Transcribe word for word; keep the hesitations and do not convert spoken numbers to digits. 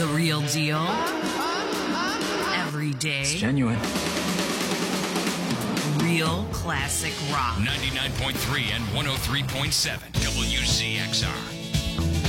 The real deal. Every day. It's genuine. Real classic rock. ninety-nine point three and one oh three point seven W Z X R.